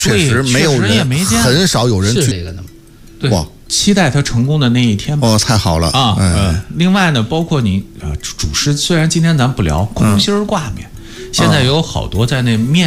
确实没有人，很少有人是这个的吗？ 对，哇，期待他成功的那一天吧。 哦，太好了啊！另外呢，包括你主食，虽然今天咱不聊空心儿挂面，现在有好多在那面。